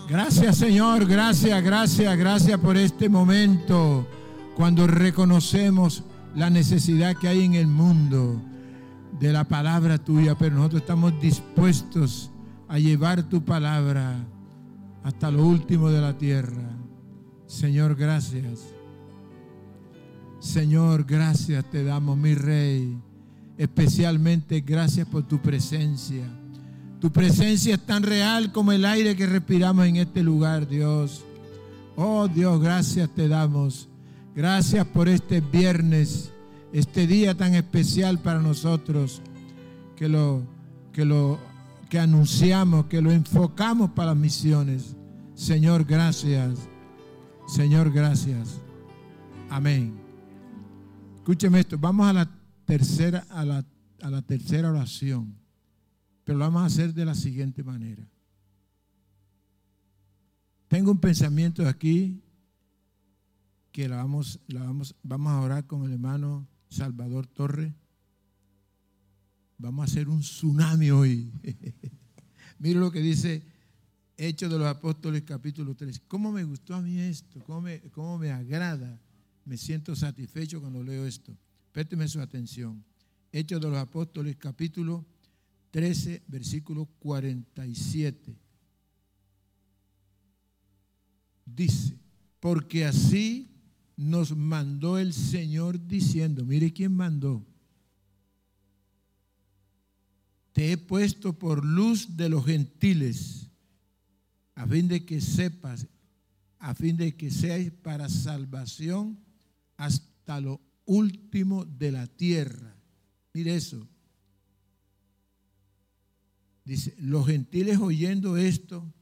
Gracias, Señor, gracias por este momento, cuando reconocemos la necesidad que hay en el mundo de la palabra tuya, pero nosotros estamos dispuestos a llevar tu palabra hasta lo último de la tierra. Señor, gracias. Señor, gracias te damos, mi Rey. Especialmente gracias por tu presencia. Tu presencia es tan real como el aire que respiramos en este lugar, Dios. Oh Dios, gracias te damos. Gracias por este viernes, este día tan especial para nosotros, que anunciamos, que lo enfocamos para las misiones. Señor, gracias. Señor, gracias. Amén. Escúcheme esto. Vamos a la tercera oración, pero lo vamos a hacer de la siguiente manera. Tengo un pensamiento aquí que vamos a orar con el hermano Salvador Torres. Vamos a hacer un tsunami hoy. Mire lo que dice Hechos de los Apóstoles capítulo 3. ¿Cómo me gustó a mí esto? ¿Cómo me agrada? Me siento satisfecho cuando leo esto. Présteme su atención. Hechos de los Apóstoles capítulo 13, versículo 47. Dice, porque así nos mandó el Señor diciendo, mire quién mandó. Te he puesto por luz de los gentiles, a fin de que sepas, a fin de que seáis para salvación hasta lo último de la tierra. Mire eso. Dice, los gentiles oyendo esto,